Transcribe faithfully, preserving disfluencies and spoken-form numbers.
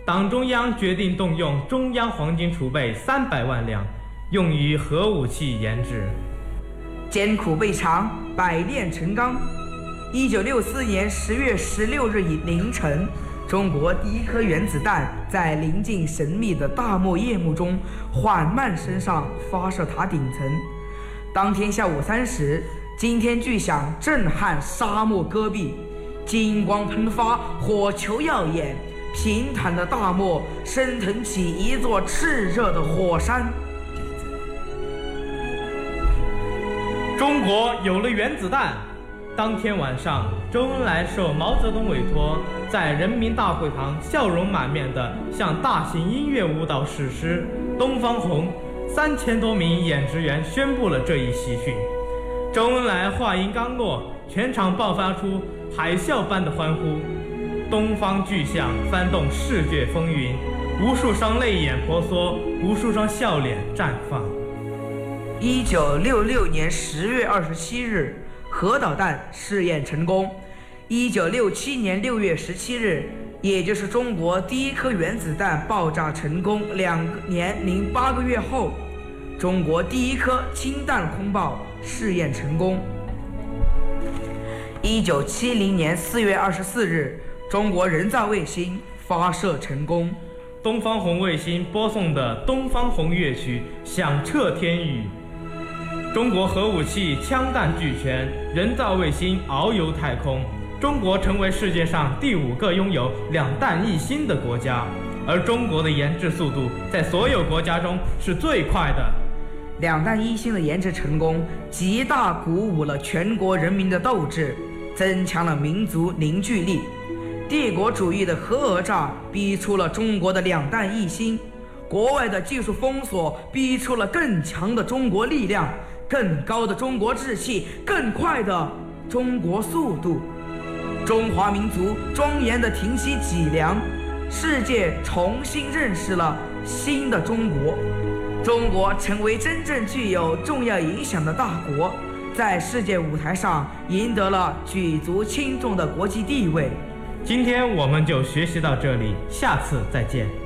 党中央决定动用中央黄金储备三百万两，用于核武器研制。 艰苦备尝，百炼成钢。一九六四年十月十六日凌晨，中国第一颗原子弹在临近神秘的大漠夜幕中缓慢升上发射塔顶层。当天下午三时，惊天巨响震撼沙漠戈壁，金光喷发，火球耀眼，平坦的大漠升腾起一座炽热的火山。 中国有了原子弹。当天晚上，周恩来受毛泽东委托，在人民大会堂笑容满面地向大型音乐舞蹈史诗《东方红》三千多名演职员宣布了这一喜讯。周恩来话音刚落，全场爆发出海啸般的欢呼，东方巨象翻动世界风云，无数双泪眼婆娑，无数双笑脸绽放。 一九六六年十月二十七日，核导弹试验成功。一九六七年六月十七日，也就是中国第一颗原子弹爆炸成功两年零八个月后，中国第一颗氢弹空爆试验成功。一九七零年四月二十四日，中国人造卫星发射成功。 东方红卫星播送的《东方红》乐曲响彻天宇。中国核武器枪弹俱全，人造卫星遨游太空，中国成为世界上第五个拥有两弹一星的国家，而中国的研制速度在所有国家中是最快的。 两弹一星的研制成功，极大鼓舞了全国人民的斗志，增强了民族凝聚力。帝国主义的核讹诈逼出了中国的两弹一星，国外的技术封锁逼出了更强的中国力量，更高的中国志气，更快的中国速度。中华民族庄严地挺起脊梁，世界重新认识了新的中国。中国成为真正具有重要影响的大国，在世界舞台上赢得了举足轻重的国际地位。 今天我们就学习到这里，下次再见。